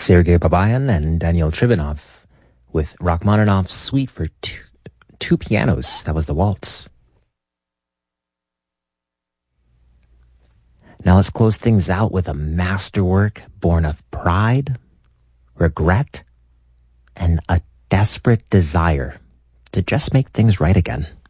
Sergei Babayan and Daniel Trivanov with Rachmaninoff's Suite for two pianos. That was the waltz. Now let's close things out with a masterwork born of pride, regret, and a desperate desire to just make things right again.